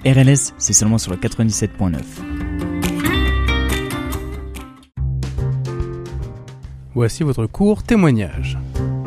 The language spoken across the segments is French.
RLS, c'est seulement sur le 97.9. Voici votre court témoignage.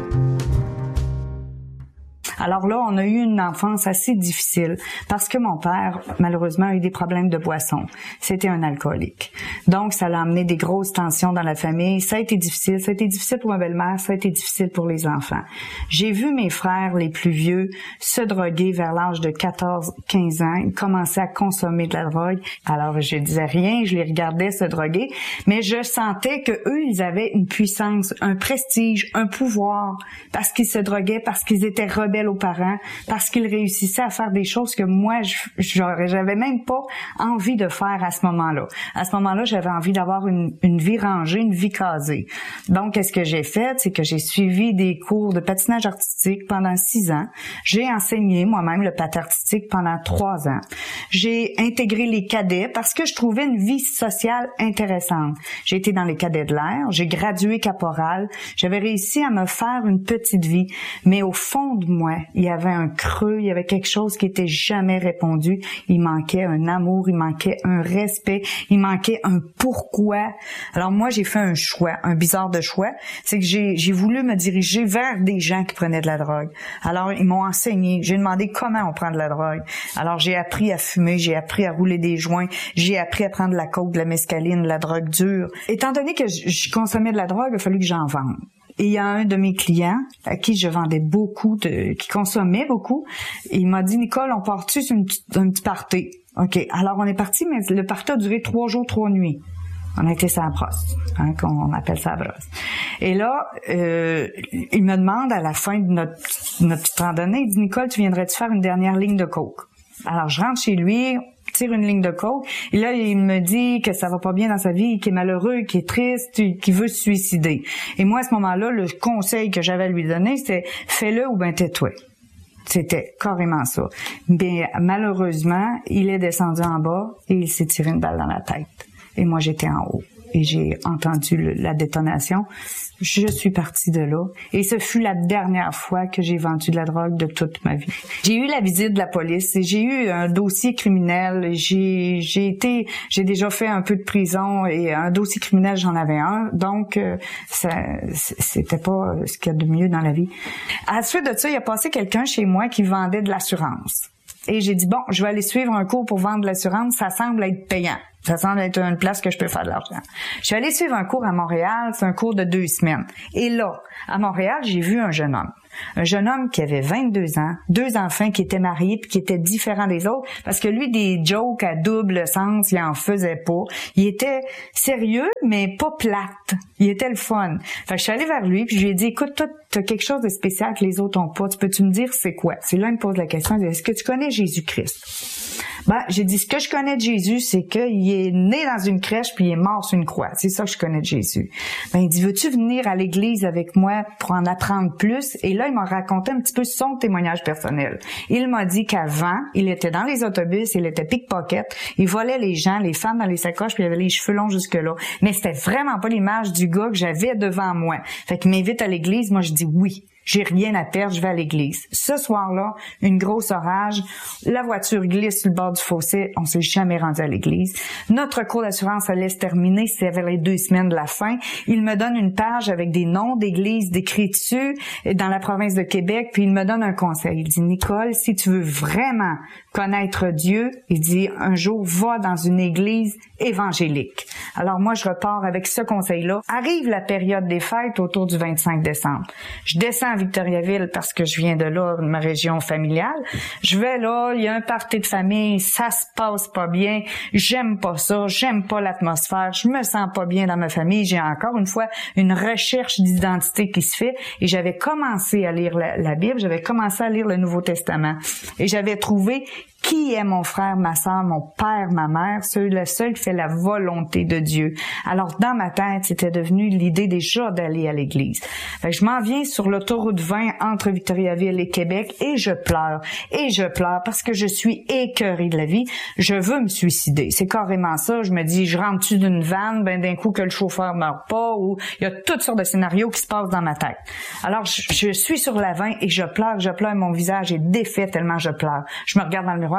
Alors là, on a eu une enfance assez difficile parce que mon père, malheureusement, a eu des problèmes de boisson. C'était un alcoolique. Donc, ça l'a amené des grosses tensions dans la famille. Ça a été difficile. Ça a été difficile pour ma belle-mère. Ça a été difficile pour les enfants. J'ai vu mes frères les plus vieux se droguer vers l'âge de 14-15 ans. Ils commençaient à consommer de la drogue. Alors, je disais rien. Je les regardais se droguer. Mais je sentais que eux, ils avaient une puissance, un prestige, un pouvoir parce qu'ils se droguaient, parce qu'ils étaient rebelles aux parents, parce qu'ils réussissaient à faire des choses que moi, j'avais même pas envie de faire à ce moment-là. À ce moment-là, j'avais envie d'avoir une vie rangée, une vie casée. Donc, qu'est-ce que j'ai fait? C'est que j'ai suivi des cours de patinage artistique pendant 6 ans. J'ai enseigné moi-même le patin artistique pendant 3 ans. J'ai intégré les cadets parce que je trouvais une vie sociale intéressante. J'ai été dans les cadets de l'air, j'ai gradué caporal, j'avais réussi à me faire une petite vie, mais au fond de moi, il y avait un creux, il y avait quelque chose qui était jamais répondu. Il manquait un amour, il manquait un respect, il manquait un pourquoi. Alors moi, j'ai fait un choix, un bizarre de choix. C'est que j'ai voulu me diriger vers des gens qui prenaient de la drogue. Alors, ils m'ont enseigné. J'ai demandé comment on prend de la drogue. Alors, j'ai appris à fumer, j'ai appris à rouler des joints, j'ai appris à prendre de la coke, de la mescaline, de la drogue dure. Étant donné que je consommais de la drogue, il a fallu que j'en vende. Et il y a un de mes clients à qui je vendais beaucoup, qui consommait beaucoup. Et il m'a dit, Nicole, on part-tu sur un petit party? OK. Alors, on est parti, mais le party a duré 3 jours, 3 nuits. On a été sur la brosse, qu'on appelle ça la brosse. Et là, il me demande à la fin de notre petite randonnée, il dit, Nicole, tu viendrais-tu faire une dernière ligne de coke? Alors, je rentre chez lui, tire une ligne de coke, et là, il me dit que ça va pas bien dans sa vie, qu'il est malheureux, qu'il est triste, qu'il veut se suicider. Et moi, à ce moment-là, le conseil que j'avais à lui donner, c'était « fais-le ou ben tais-toi ». C'était carrément ça. Mais malheureusement, il est descendu en bas et il s'est tiré une balle dans la tête. Et moi, j'étais en haut. Et j'ai entendu la détonation. Je suis partie de là. Et ce fut la dernière fois que j'ai vendu de la drogue de toute ma vie. J'ai eu la visite de la police et j'ai eu un dossier criminel. J'ai déjà fait un peu de prison et un dossier criminel, j'en avais un. Donc, c'était pas ce qu'il y a de mieux dans la vie. À la suite de ça, il y a passé quelqu'un chez moi qui vendait de l'assurance. Et j'ai dit, bon, je vais aller suivre un cours pour vendre de l'assurance. Ça semble être payant. Ça semble être une place que je peux faire de l'argent. Je suis allée suivre un cours à Montréal. C'est un cours de 2 semaines. Et là, à Montréal, j'ai vu un jeune homme. Un jeune homme qui avait 22 ans, 2 enfants, qui étaient mariés puis qui étaient différents des autres parce que lui, des jokes à double sens, il en faisait pas. Il était sérieux, mais pas plate. Il était le fun. Fait que je suis allée vers lui puis je lui ai dit, écoute, toi, t'as quelque chose de spécial que les autres ont pas. Peux-tu me dire c'est quoi? C'est là, il me pose la question, il dit, est-ce que tu connais Jésus-Christ? Ben, j'ai dit, ce que je connais de Jésus, c'est qu'il est né dans une crèche puis il est mort sur une croix. C'est ça que je connais de Jésus. Ben, il dit, veux-tu venir à l'église avec moi pour en apprendre plus? Et là, il m'a raconté un petit peu son témoignage personnel. Il m'a dit qu'avant, il était dans les autobus, il était pickpocket, il volait les gens, les femmes dans les sacoches, puis il avait les cheveux longs jusque-là. Mais c'était vraiment pas l'image du gars que j'avais devant moi. Fait qu'il m'invite à l'église, moi je dis oui. J'ai rien à perdre, je vais à l'église. Ce soir-là, une grosse orage, la voiture glisse sur le bord du fossé, on s'est jamais rendu à l'église. Notre cours d'assurance allait se terminer, c'était vers les 2 semaines de la fin. Il me donne une page avec des noms d'églises décrits dessus dans la province de Québec, puis il me donne un conseil. Il dit, Nicole, si tu veux vraiment connaître Dieu, il dit, un jour, va dans une église évangélique. Alors moi, je repars avec ce conseil-là. Arrive la période des fêtes autour du 25 décembre. Je descends à Victoriaville parce que je viens de là, de ma région familiale. Je vais là, il y a un party de famille, ça se passe pas bien, j'aime pas ça, j'aime pas l'atmosphère, je me sens pas bien dans ma famille. J'ai encore une fois une recherche d'identité qui se fait et j'avais commencé à lire la Bible, j'avais commencé à lire le Nouveau Testament et j'avais trouvé qui est mon frère, ma sœur, mon père, ma mère, le seul qui fait la volonté de Dieu. Alors, dans ma tête, c'était devenu l'idée déjà d'aller à l'église. Fait que je m'en viens sur l'autoroute 20 entre Victoriaville et Québec et je pleure. Et je pleure parce que je suis écœurée de la vie. Je veux me suicider. C'est carrément ça. Je me dis, je rentre-tu d'une vanne, ben d'un coup que le chauffeur meurt pas, ou il y a toutes sortes de scénarios qui se passent dans ma tête. Alors, je suis sur la 20 et je pleure. Mon visage est défait tellement je pleure. Je me regarde dans le miroir.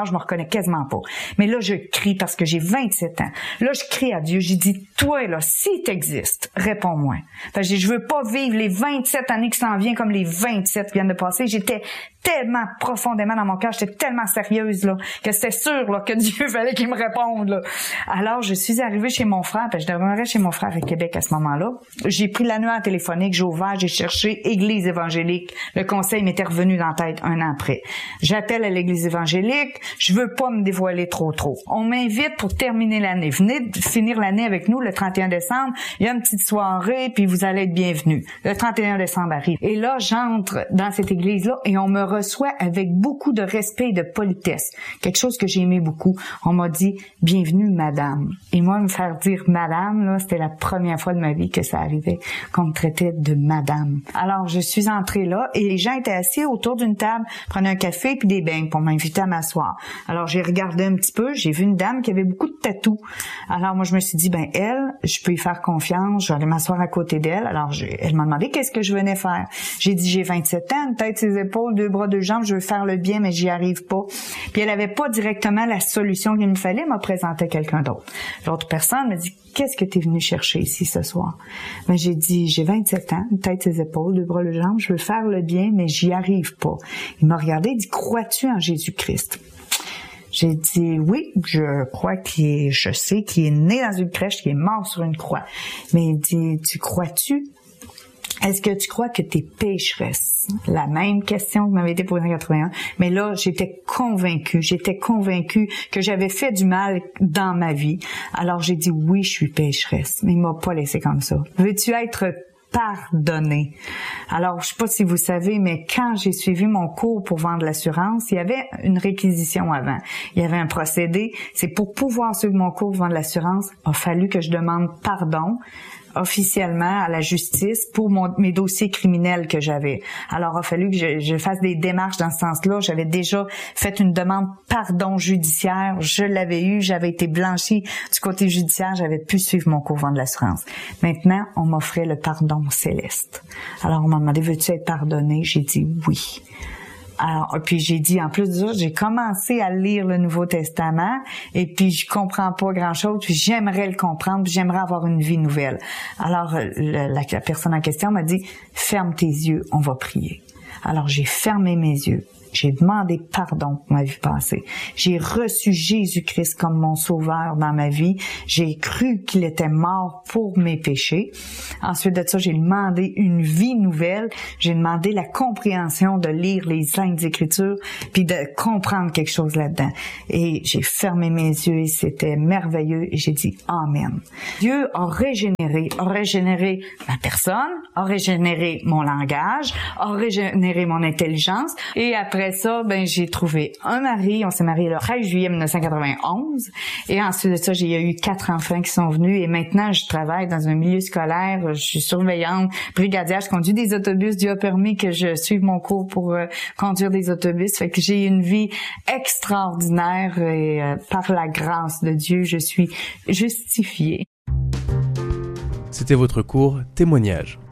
voir, je me reconnais quasiment pas. Mais là, je crie parce que j'ai 27 ans. Là, je crie à Dieu, j'ai dit, toi, là, si t'existes, réponds-moi. Fait que je veux pas vivre les 27 années qui s'en viennent comme les 27 qui viennent de passer. J'étais tellement profondément dans mon cœur, j'étais tellement sérieuse, là, que c'était sûr, là, que Dieu fallait qu'il me réponde, là. Alors, je suis arrivée chez mon frère, parce que je demeurais chez mon frère à Québec à ce moment-là. J'ai pris l'annuaire téléphonique, j'ai ouvert, j'ai cherché Église évangélique. Le conseil m'était revenu dans la tête un an après. J'appelle à l'Église évangélique, je veux pas me dévoiler trop. On m'invite pour terminer l'année. Venez de finir l'année avec nous le 31 décembre. Il y a une petite soirée, puis vous allez être bienvenus. Le 31 décembre arrive. Et là, j'entre dans cette église-là et on me reçoit avec beaucoup de respect et de politesse. Quelque chose que j'ai aimé beaucoup. On m'a dit « Bienvenue, madame ». Et moi, me faire dire « madame », là, c'était la première fois de ma vie que ça arrivait, qu'on me traitait de madame. Alors, je suis entrée là et les gens étaient assis autour d'une table, prenaient un café puis des beignes pour m'inviter à m'asseoir. Alors, j'ai regardé un petit peu, j'ai vu une dame qui avait beaucoup de tatous. Alors, moi, je me suis dit, ben elle, je peux y faire confiance, je vais aller m'asseoir à côté d'elle. Alors, elle m'a demandé qu'est-ce que je venais faire. J'ai dit, j'ai 27 ans, une tête, ses épaules, 2 bras, 2 jambes, je veux faire le bien, mais j'y arrive pas. Puis elle avait pas directement la solution qu'il me fallait, elle m'a présenté quelqu'un d'autre. L'autre personne m'a dit, qu'est-ce que tu es venu chercher ici ce soir? Ben, j'ai dit, j'ai 27 ans, une tête, ses épaules, 2 bras, 2 jambes, je veux faire le bien, mais j'y arrive pas. Il m'a regardé, il dit, crois-tu en Jésus-Christ? J'ai dit, oui, je crois je sais qu'il est né dans une crèche, qu'il est mort sur une croix. Mais il dit, tu crois-tu? Est-ce que tu crois que t'es pécheresse? La même question qui m'avait été posée en 81. Mais là, j'étais convaincue que j'avais fait du mal dans ma vie. Alors, j'ai dit, oui, je suis pécheresse. Mais il m'a pas laissé comme ça. Veux-tu être pardonné? Alors, je sais pas si vous savez, mais quand j'ai suivi mon cours pour vendre l'assurance, il y avait une réquisition avant. Il y avait un procédé. C'est pour pouvoir suivre mon cours pour vendre l'assurance, il a fallu que je demande pardon officiellement à la justice pour mes dossiers criminels que j'avais. Alors, il a fallu que je fasse des démarches dans ce sens-là. J'avais déjà fait une demande pardon judiciaire. Je l'avais eu. J'avais été blanchie du côté judiciaire. J'avais pu suivre mon cours de l'assurance. Maintenant, on m'offrait le pardon céleste. Alors, on m'a demandé, veux-tu être pardonné? J'ai dit oui. Alors, puis j'ai dit, en plus de ça, j'ai commencé à lire le Nouveau Testament et puis je comprends pas grand-chose, puis j'aimerais le comprendre, puis j'aimerais avoir une vie nouvelle. Alors, la personne en question m'a dit, ferme tes yeux, on va prier. Alors, j'ai fermé mes yeux. J'ai demandé pardon pour ma vie passée. J'ai reçu Jésus-Christ comme mon sauveur dans ma vie. J'ai cru qu'il était mort pour mes péchés. Ensuite de ça, j'ai demandé une vie nouvelle. J'ai demandé la compréhension de lire les Saintes Écritures puis de comprendre quelque chose là-dedans. Et j'ai fermé mes yeux et c'était merveilleux et j'ai dit Amen. Dieu a régénéré ma personne, a régénéré mon langage, a régénéré mon intelligence et après ça, j'ai trouvé un mari. On s'est mariés le 13 juillet 1991. Et ensuite de ça, j'ai eu 4 enfants qui sont venus. Et maintenant, je travaille dans un milieu scolaire. Je suis surveillante, brigadière. Je conduis des autobus. Dieu a permis que je suive mon cours pour conduire des autobus. Fait que j'ai une vie extraordinaire et par la grâce de Dieu, je suis justifiée. C'était votre cours Témoignage.